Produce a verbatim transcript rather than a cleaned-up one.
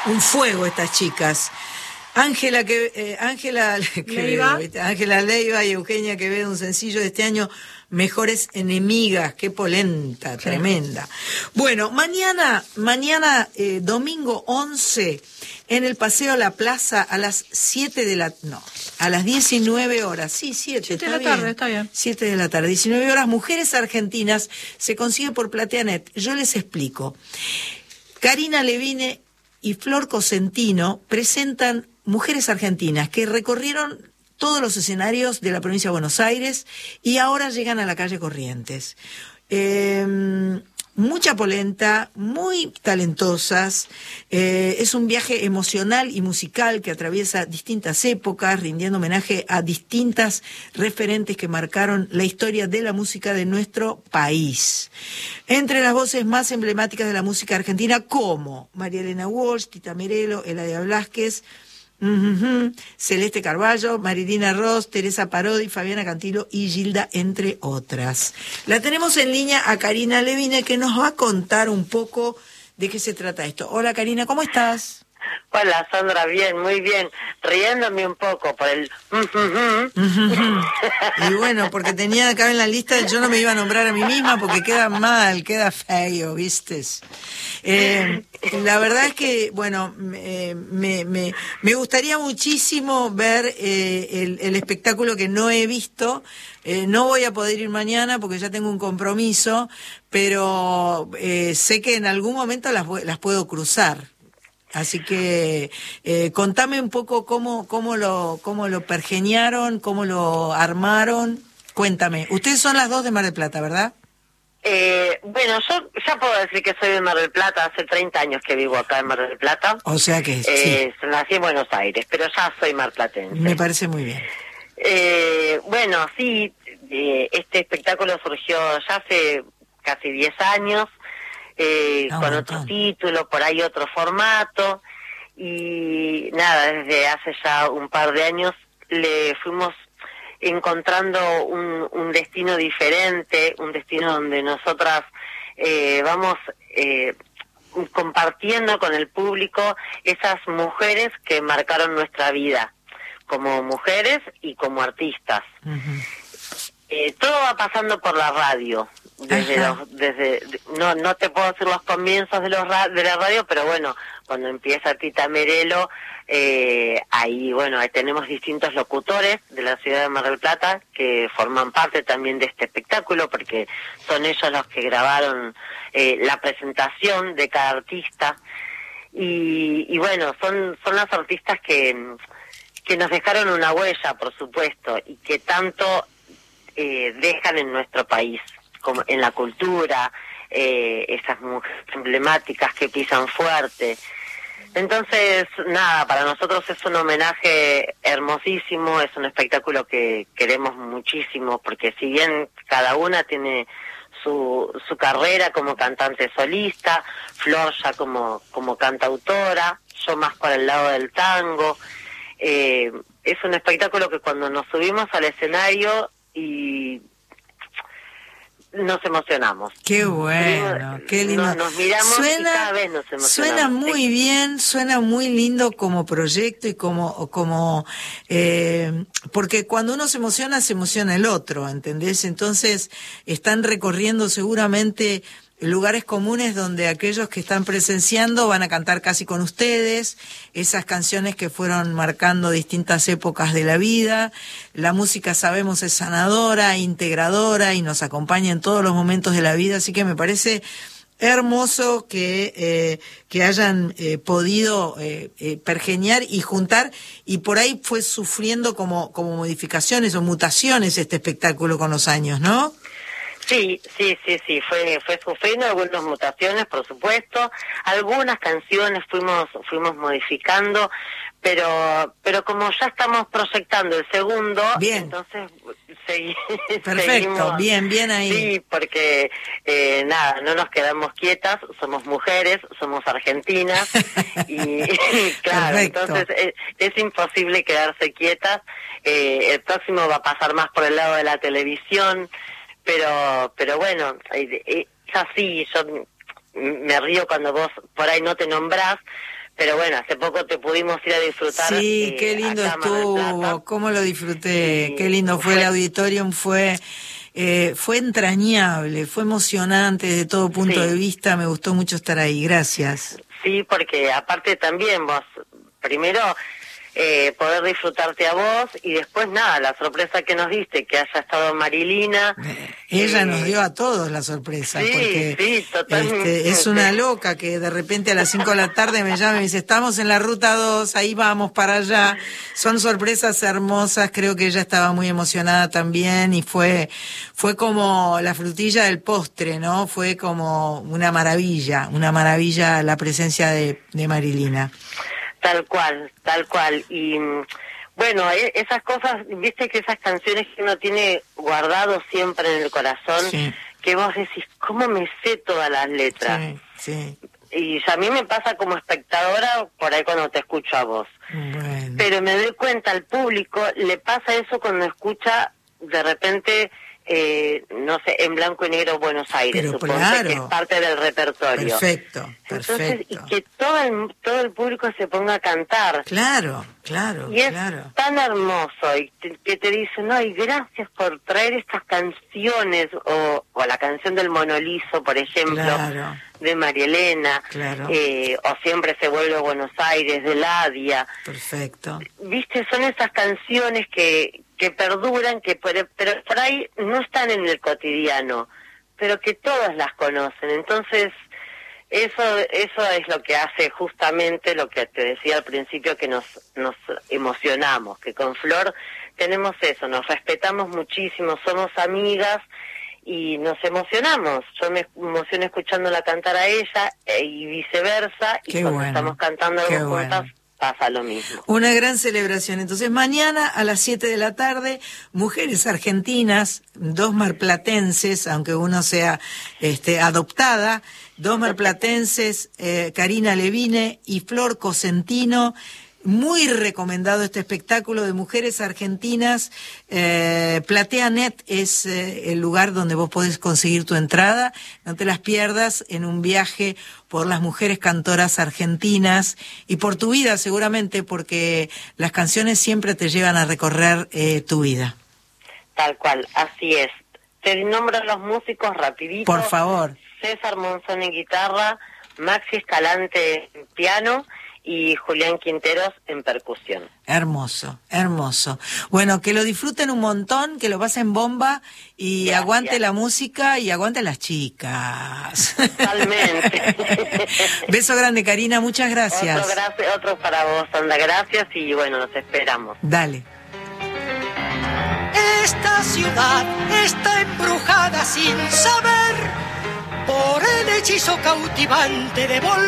un fuego estas chicas. Ángela que eh, Ángela Leiva. Ángela Leiva y Eugenia Quevedo, un sencillo de este año, Mejores Enemigas. Qué polenta, sí. Tremenda. Bueno, mañana, mañana eh, domingo once, en el Paseo a la Plaza a las siete de la... No, a las diecinueve horas. Sí, siete, siete está de la bien. tarde, está bien. siete de la tarde, diecinueve horas, Mujeres Argentinas, se consigue por Plateanet. Yo les explico. Karina Levine y Flor Cosentino presentan Mujeres Argentinas que recorrieron todos los escenarios de la provincia de Buenos Aires y ahora llegan a la calle Corrientes. Eh, mucha polenta, muy talentosas. Eh, es un viaje emocional y musical que atraviesa distintas épocas, rindiendo homenaje a distintas referentes que marcaron la historia de la música de nuestro país. Entre las voces más emblemáticas de la música argentina, como María Elena Walsh, Tita Merelo, Eladia Blasquez, Uh-huh. Celeste Carballo, Marilina Ross, Teresa Parodi, Fabiana Cantilo y Gilda, entre otras. La tenemos en línea a Karina Levine, que nos va a contar un poco de qué se trata esto. Hola Karina, ¿cómo estás? Hola Sandra, bien, muy bien, riéndome un poco por el... Y bueno, porque tenía acá en la lista, yo no me iba a nombrar a mí misma porque queda mal, queda feo, ¿vistes? Eh, la verdad es que, bueno, me, me, me, me gustaría muchísimo ver eh, el, el espectáculo que no he visto. Eh, no voy a poder ir mañana porque ya tengo un compromiso, pero eh, sé que en algún momento las, las puedo cruzar. Así que eh, contame un poco cómo cómo lo cómo lo pergeniaron, cómo lo armaron. Cuéntame. Ustedes son las dos de Mar del Plata, ¿verdad? Eh, bueno, yo ya puedo decir que soy de Mar del Plata. Hace treinta años que vivo acá en Mar del Plata. O sea que eh, sí. Nací en Buenos Aires, pero ya soy marplatense. Me parece muy bien. Eh, bueno, sí, eh, este espectáculo surgió ya hace casi diez años. Eh, no, con otro título, por ahí otro formato, y nada, desde hace ya un par de años le fuimos encontrando un, un destino diferente, un destino donde nosotras eh, vamos eh, compartiendo con el público esas mujeres que marcaron nuestra vida, como mujeres y como artistas. Uh-huh. Eh, todo va pasando por la radio. Desde los, desde no no te puedo decir los comienzos de los de la radio, pero bueno, cuando empieza Tita Merelo, eh, ahí bueno ahí tenemos distintos locutores de la ciudad de Mar del Plata que forman parte también de este espectáculo, porque son ellos los que grabaron eh, la presentación de cada artista, y, y bueno son son las artistas que que nos dejaron una huella, por supuesto, y que tanto eh, dejan en nuestro país, como en la cultura, eh, esas mujeres emblemáticas que pisan fuerte. Entonces, nada, para nosotros es un homenaje hermosísimo, es un espectáculo que queremos muchísimo, porque si bien cada una tiene su su carrera como cantante solista, Flor ya como, como cantautora, yo más para el lado del tango, eh, es un espectáculo que cuando nos subimos al escenario y nos emocionamos. Qué bueno, qué lindo. Nos, nos miramos suena, y cada vez nos emocionamos. Suena muy sí. bien, suena muy lindo como proyecto y como, como eh, porque cuando uno se emociona, se emociona el otro, ¿entendés? Entonces están recorriendo seguramente lugares comunes donde aquellos que están presenciando van a cantar casi con ustedes, esas canciones que fueron marcando distintas épocas de la vida. La música, sabemos, es sanadora, integradora y nos acompaña en todos los momentos de la vida, así que me parece hermoso que eh, que hayan eh, podido eh, eh, pergeñar y juntar, y por ahí fue sufriendo como como modificaciones o mutaciones este espectáculo con los años, ¿no? Sí, sí, sí, sí, fue fue sufriendo algunas mutaciones, por supuesto, algunas canciones fuimos fuimos modificando, pero pero como ya estamos proyectando el segundo, bien. Entonces segui perfecto, seguimos, bien, bien ahí. Sí, porque eh, nada, no nos quedamos quietas, somos mujeres, somos argentinas y claro, perfecto. Entonces es, es imposible quedarse quietas. Eh, el próximo va a pasar más por el lado de la televisión. Pero pero bueno, es así, yo me río cuando vos por ahí no te nombrás, pero bueno, hace poco te pudimos ir a disfrutar. Sí, eh, qué lindo acá, Mar del estuvo, Plata. cómo lo disfruté, Y qué lindo fue fue- el auditorium, fue eh, fue entrañable, fue emocionante desde todo punto Sí. de vista, me gustó mucho estar ahí, gracias. Sí, porque aparte también vos, primero, eh, poder disfrutarte a vos, y después nada, la sorpresa que nos diste, que haya estado Marilina. Eh, Ella eh, nos dio a todos la sorpresa, sí, porque sí, totalmente. este, es una loca que de repente a las cinco de la tarde me llama y me dice, estamos en la ruta dos, ahí vamos para allá. Son sorpresas hermosas, creo que ella estaba muy emocionada también y fue, fue como la frutilla del postre, ¿no? Fue como una maravilla, una maravilla la presencia de, de Marilina. Tal cual, tal cual. Y mm, bueno, e- esas cosas, viste que esas canciones que uno tiene guardado siempre en el corazón, Sí. que vos decís, ¿cómo me sé todas las letras? Sí, sí. Y a mí me pasa como espectadora por ahí cuando te escucho a vos. Bueno. Pero me doy cuenta, al público le pasa eso cuando escucha de repente, eh, no sé, en blanco y negro Buenos Aires, Pero suponte claro. que es parte del repertorio. Perfecto, Entonces, perfecto. y que todo el, todo el público se ponga a cantar. Claro, claro, Y es claro. tan hermoso, y te- que te dicen, no, y gracias por traer estas canciones, o, o la canción del Monolizo, por ejemplo, Claro. de María Elena, Claro. eh, o Siempre se vuelve a Buenos Aires, de Ladia. Perfecto. Viste, son esas canciones que, que perduran, que por, pero por ahí no están en el cotidiano, pero que todas las conocen. Entonces, eso eso es lo que hace justamente lo que te decía al principio, que nos nos emocionamos, que con Flor tenemos eso, nos respetamos muchísimo, somos amigas y nos emocionamos. Yo me emociono escuchándola cantar a ella, e, y viceversa, y Qué cuando bueno, estamos cantando qué algo juntas, bueno. pasa lo mismo. Una gran celebración. Entonces, mañana a las siete de la tarde, mujeres argentinas, dos marplatenses, aunque uno sea este, adoptada, dos marplatenses, eh, Karina Levine y Flor Cosentino. Muy recomendado este espectáculo de mujeres argentinas. Eh, PlateaNet es eh, el lugar donde vos podés conseguir tu entrada. No te las pierdas en un viaje por las mujeres cantoras argentinas y por tu vida seguramente, porque las canciones siempre te llevan a recorrer eh, tu vida. Tal cual, así es. Te nombro los músicos rapidito. Por favor. César Monzón en guitarra, Maxi Escalante en piano y Julián Quinteros en percusión. Hermoso, hermoso. Bueno, que lo disfruten un montón, que lo pasen bomba y Gracias. Aguante la música y aguante las chicas. Totalmente. Beso grande, Karina, muchas gracias. Otro, gracias, otro para vos, Sandra, gracias, y bueno, nos esperamos. Dale. Esta ciudad está embrujada sin saber por el hechizo cautivante de volver.